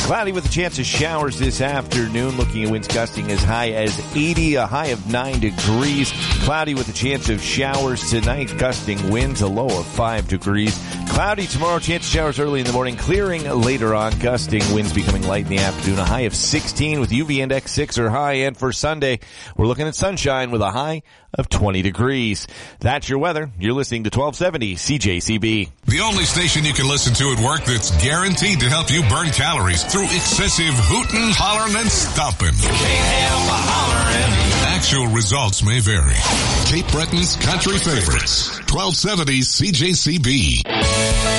Cloudy with a chance of showers this afternoon. Looking at winds gusting as high as 80, a high of 9 degrees. Cloudy with a chance of showers tonight, gusting winds, a low of 5 degrees. Cloudy tomorrow, chance of showers early in the morning, clearing later on, gusting winds becoming light in the afternoon, a high of 16 with UV index 6 or high. And for Sunday, we're looking at sunshine with a high of 20 degrees. That's your weather. You're listening to 1270 CJCB. The only station you can listen to at work that's guaranteed to help you burn calories through excessive hootin', hollerin', and stompin'. Actual results may vary. Cape Breton's country favorites. 1270 CJCB.